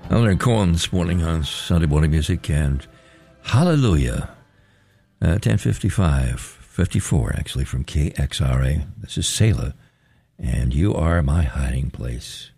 Leonard Cohen this morning on Sunday Morning Music, and Hallelujah, 54 actually, from KXRA. This is Selah, and You Are My Hiding Place.